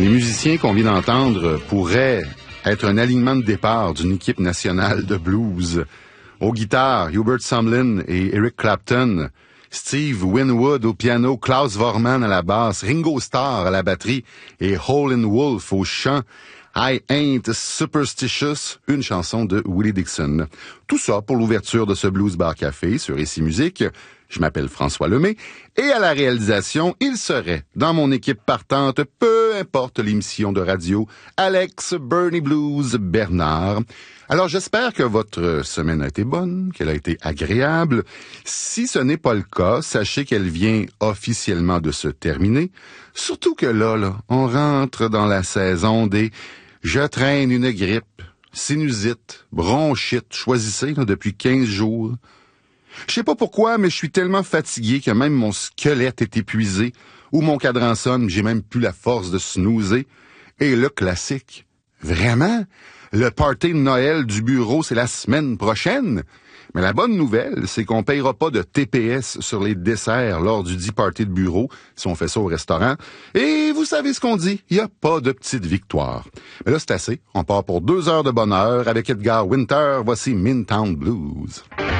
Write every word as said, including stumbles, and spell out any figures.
Les musiciens qu'on vient d'entendre pourraient être un alignement de départ d'une équipe nationale de blues. Aux guitares, Hubert Sumlin et Eric Clapton, Steve Winwood au piano, Klaus Vormann à la basse, Ringo Starr à la batterie et Howlin' Wolf au chant. I Ain't Superstitious, une chanson de Willie Dixon. Tout ça pour l'ouverture de ce Blues Bar Café sur Ici Musique. Je m'appelle François Lemay et à la réalisation, il serait, dans mon équipe partante, peu importe l'émission de radio, Alex Bernie Blues Bernard. Alors j'espère que votre semaine a été bonne, qu'elle a été agréable. Si ce n'est pas le cas, sachez qu'elle vient officiellement de se terminer. Surtout que là, là, on rentre dans la saison des « je traîne une grippe, sinusite, bronchite », choisissez là, depuis quinze jours. Je sais pas pourquoi, mais je suis tellement fatigué que même mon squelette est épuisé, ou mon cadran sonne, j'ai même plus la force de snoozer. Et le classique, vraiment? Le party de Noël du bureau, c'est la semaine prochaine? Mais la bonne nouvelle, c'est qu'on payera pas de T P S sur les desserts lors du dit party de bureau, si on fait ça au restaurant. Et vous savez ce qu'on dit, il n'y a pas de petite victoire. Mais là, c'est assez. On part pour deux heures de bonheur avec Edgar Winter. Voici Mintown Blues.